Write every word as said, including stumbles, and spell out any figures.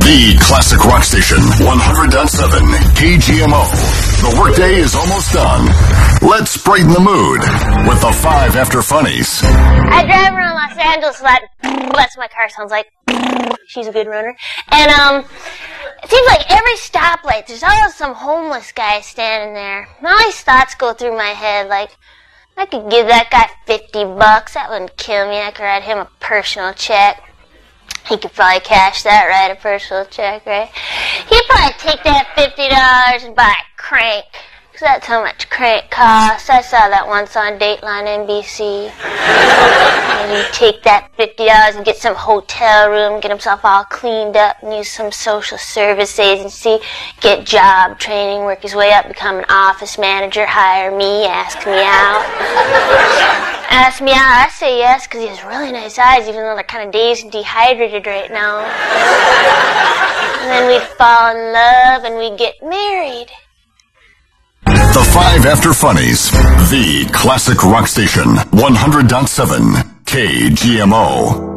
The classic rock station, one hundred point seven K G M O. The workday is almost done. Let's brighten the mood with the five after funnies. I drive around Los Angeles a lot. That's what my car sounds like. She's a good runner. And, um, it seems like every stoplight, there's always some homeless guy standing there. And all these thoughts go through my head, like, I could give that guy fifty bucks. That wouldn't kill me. I could write him a personal check. He could probably cash that, right? A personal check, right? He'd probably take that fifty dollars and buy a crank. Because that's how much crank costs. I saw that once on Dateline N B C. And he'd take that fifty dollars and get some hotel room, get himself all cleaned up, and use some social service agency, get job training, work his way up, become an office manager, hire me, ask me out. Ask me out, I say yes, because he has really nice eyes, even though they're kind of dazed and dehydrated right now. And then we'd fall in love and we'd get married. The five after funnies. The classic rock station, one hundred point seven K G M O.